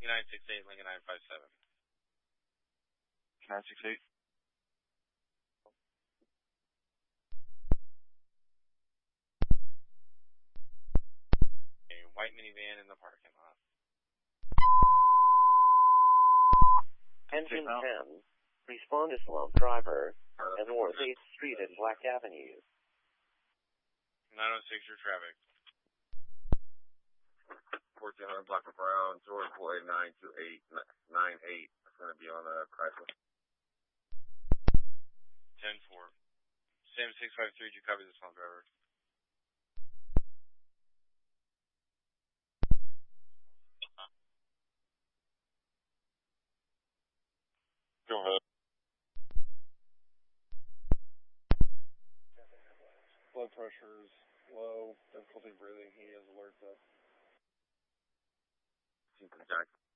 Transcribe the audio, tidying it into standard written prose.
Lincoln 968, Lincoln 957. 968. A white minivan in the parking lot. Engine 10. Respond to slump driver at North 8th Street and Black Avenue. 906, your traffic. 1400 Block of Brown, George Boy 92898. It's going to be on Chrysler. 10-4. Sam 653, did you copy the slump driver? Go ahead. Blood pressure is low, difficulty breathing, he is alerts up. Jack.